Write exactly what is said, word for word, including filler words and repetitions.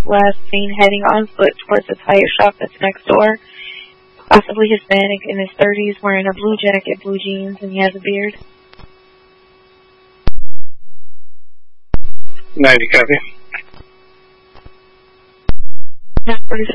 last seen heading on foot towards the tire shop that's next door. Possibly Hispanic, in his thirties, wearing a blue jacket, blue jeans, and he has a beard. ninety, copy. Not pretty